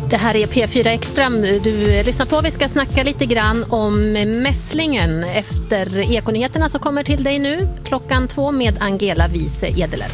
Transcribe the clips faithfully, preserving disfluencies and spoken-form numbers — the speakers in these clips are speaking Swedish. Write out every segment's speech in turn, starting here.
Det här är P fyra Extra. Du lyssnar på. Vi ska snacka lite grann om mässlingen efter Ekonyheterna som kommer till dig nu klockan två med Angela Wiese Edeler.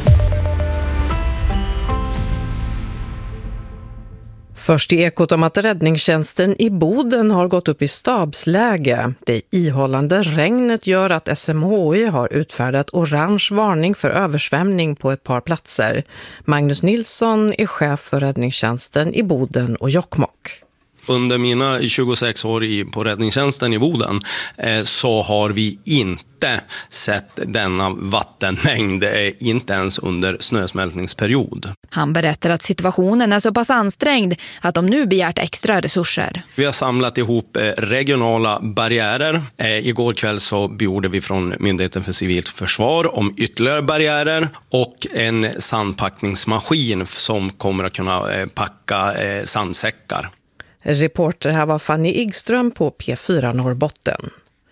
Först i Ekot om att räddningstjänsten i Boden har gått upp i stabsläge. Det ihållande regnet gör att S M H I har utfärdat orange varning för översvämning på ett par platser. Magnus Nilsson är chef för räddningstjänsten i Boden och Jokkmokk. Under mina tjugosex år i, på räddningstjänsten i Boden eh, så har vi inte sett denna vattenmängd, eh, inte ens under snösmältningsperiod. Han berättar att situationen är så pass ansträngd att de nu begärt extra resurser. Vi har samlat ihop eh, regionala barriärer. Eh, igår kväll så beordade vi från Myndigheten för civilt försvar om ytterligare barriärer och en sandpackningsmaskin som kommer att kunna eh, packa eh, sandsäckar. Reporter här var Fanny Igström på P fyra Norrbotten.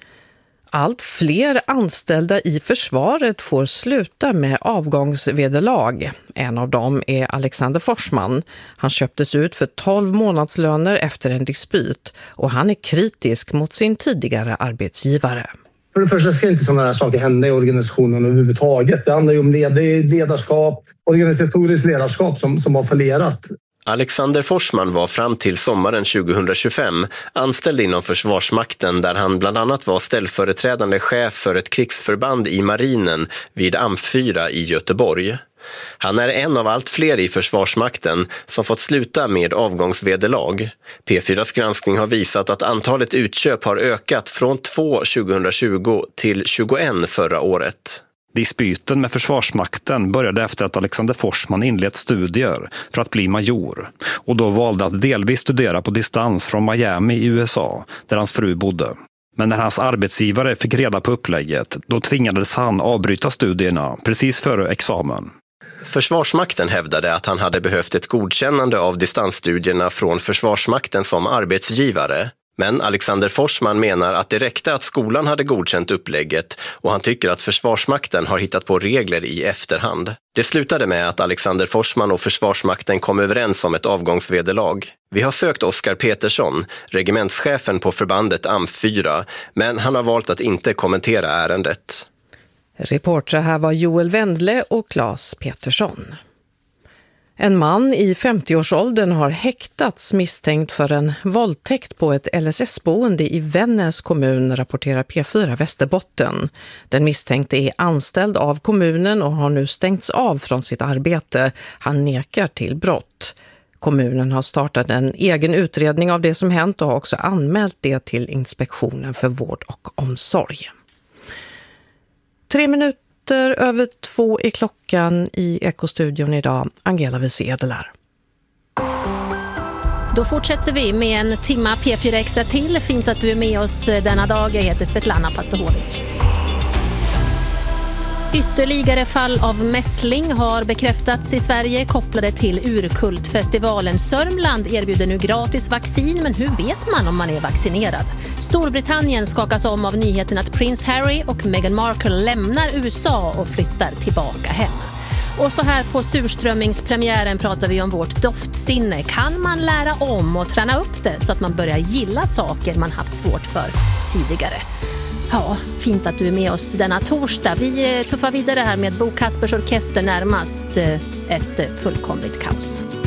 Allt fler anställda i försvaret får sluta med avgångsvederlag. En av dem är Alexander Forsman. Han köptes ut för tolv månadslöner efter en dispyt och han är kritisk mot sin tidigare arbetsgivare. För det första ska inte sådana här saker hända i organisationen överhuvudtaget. Det handlar ju om ledarskap, organisatoriskt ledarskap som, som har fallerat. Alexander Forsman var fram till sommaren tjugohundratjugofem anställd inom Försvarsmakten där han bland annat var ställföreträdande chef för ett krigsförband i marinen vid A M F fyra i Göteborg. Han är en av allt fler i Försvarsmakten som fått sluta med avgångsvederlag. P fyras granskning har visat att antalet utköp har ökat från två tjugohundratjugo till tjugoett förra året. Dispyten med Försvarsmakten började efter att Alexander Forsman inlett studier för att bli major och då valde att delvis studera på distans från Miami i U S A där hans fru bodde. Men när hans arbetsgivare fick reda på upplägget då tvingades han avbryta studierna precis före examen. Försvarsmakten hävdade att han hade behövt ett godkännande av distansstudierna från Försvarsmakten som arbetsgivare. Men Alexander Forsman menar att det räckte att skolan hade godkänt upplägget och han tycker att Försvarsmakten har hittat på regler i efterhand. Det slutade med att Alexander Forsman och Försvarsmakten kom överens om ett avgångsvederlag. Vi har sökt Oskar Petersson, regementschefen på förbandet A M F fyra, men han har valt att inte kommentera ärendet. Reporter här var Joel Wendle och Claes Petersson. En man i femtioårsåldern har häktats misstänkt för en våldtäkt på ett L S S-boende i Vännäs kommun, rapporterar P fyra Västerbotten. Den misstänkte är anställd av kommunen och har nu stängts av från sitt arbete. Han nekar till brott. Kommunen har startat en egen utredning av det som hänt och har också anmält det till Inspektionen för vård och omsorg. Tre minuter över två är klockan i Ekostudion idag. Angela Wiese Edeler. Då fortsätter vi med en timma P fyra Extra till. Fint att du är med oss denna dag. Jag heter Svetlana Pastohovic. Ytterligare fall av mässling har bekräftats i Sverige kopplade till Urkultfestivalen. Sörmland erbjuder nu gratis vaccin, men hur vet man om man är vaccinerad? Storbritannien skakas om av nyheten att Prince Harry och Meghan Markle lämnar U S A och flyttar tillbaka hem. Och så här på surströmmingspremiären pratar vi om vårt doftsinne. Kan man lära om och träna upp det så att man börjar gilla saker man haft svårt för tidigare? Ja, fint att du är med oss denna torsdag. Vi tuffar vidare här med Bo Kaspers orkester närmast ett fullkomligt kaos.